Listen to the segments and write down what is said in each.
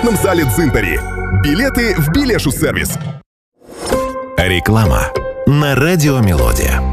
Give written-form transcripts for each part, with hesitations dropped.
В зале Дзинтари. Билеты в Билешу-сервис. Реклама на радио «Мелодия».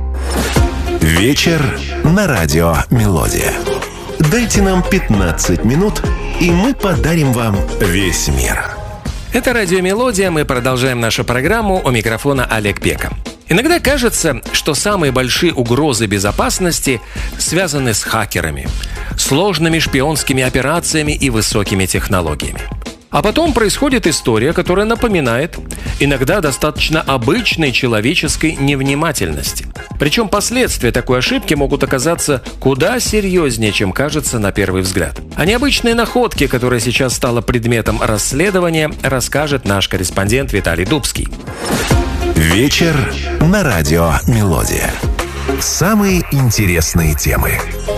Вечер на радио «Мелодия». Дайте нам 15 минут, и мы подарим вам весь мир. Это радио «Мелодия». Мы продолжаем нашу программу. У микрофона Олег Пека. Иногда кажется, что самые большие угрозы безопасности связаны с хакерами, сложными шпионскими операциями и высокими технологиями. А потом происходит история, которая напоминает иногда достаточно обычной человеческой невнимательности. Причем последствия такой ошибки могут оказаться куда серьезнее, чем кажется на первый взгляд. О необычной находке, которая сейчас стала предметом расследования, расскажет наш корреспондент Виталий Дубский. Вечер на радио «Мелодия». Самые интересные темы.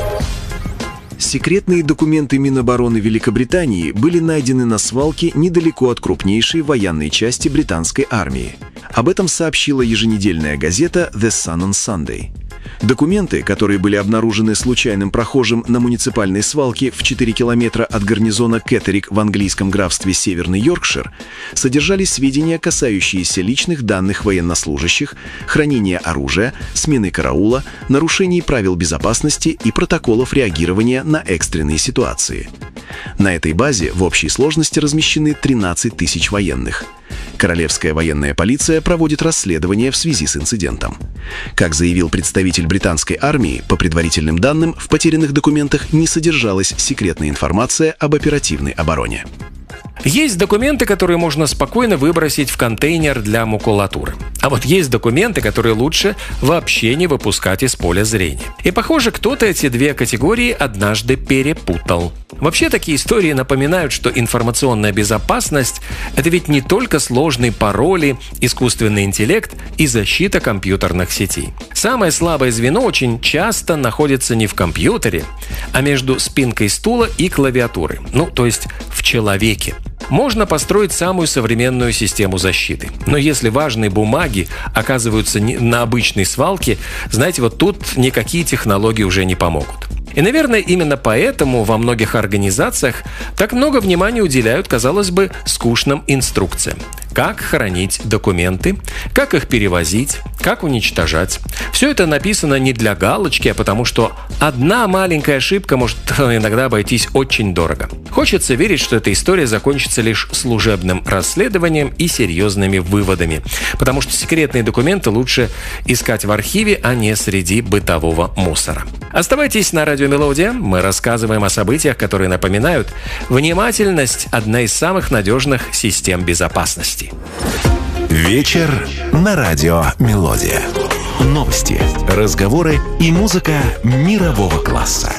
Секретные документы Минобороны Великобритании были найдены на свалке недалеко от крупнейшей военной части британской армии. Об этом сообщила еженедельная газета The Sun on Sunday. Документы, которые были обнаружены случайным прохожим на муниципальной свалке в 4 километра от гарнизона Кеттерик в английском графстве Северный Йоркшир, содержали сведения, касающиеся личных данных военнослужащих, хранения оружия, смены караула, нарушений правил безопасности и протоколов реагирования на экстренные ситуации. На этой базе в общей сложности размещены 13 тысяч военных. Королевская военная полиция проводит расследование в связи с инцидентом. Как заявил представитель британской армии, по предварительным данным, в потерянных документах не содержалась секретная информация об оперативной обороне. Есть документы, которые можно спокойно выбросить в контейнер для макулатуры. А вот есть документы, которые лучше вообще не выпускать из поля зрения. И, похоже, кто-то эти две категории однажды перепутал. Вообще, такие истории напоминают, что информационная безопасность – это ведь не только сложные пароли, искусственный интеллект и защита компьютерных сетей. Самое слабое звено очень часто находится не в компьютере, а между спинкой стула и клавиатурой. То есть в человеке. Можно построить самую современную систему защиты. Но если важные бумаги оказываются на обычной свалке, знаете, вот тут никакие технологии уже не помогут. И, наверное, именно поэтому во многих организациях так много внимания уделяют, казалось бы, скучным инструкциям. Как хранить документы, как их перевозить, как уничтожать. Все это написано не для галочки, а потому что одна маленькая ошибка может иногда обойтись очень дорого. Хочется верить, что эта история закончится лишь служебным расследованием и серьезными выводами. Потому что секретные документы лучше искать в архиве, а не среди бытового мусора. Оставайтесь на радио «Мелодия». Мы рассказываем о событиях, которые напоминают: внимательность – одна из самых надежных систем безопасности. Вечер на радио «Мелодия». Новости, разговоры и музыка мирового класса.